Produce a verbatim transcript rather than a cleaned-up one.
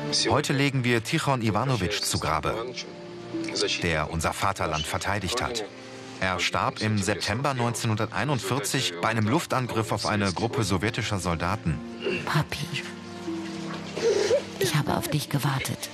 Heute legen wir Tichon Iwanowitsch zu Grabe, der unser Vaterland verteidigt hat. Er starb im September neunzehnhunderteinundvierzig bei einem Luftangriff auf eine Gruppe sowjetischer Soldaten. Papi, ich habe auf dich gewartet.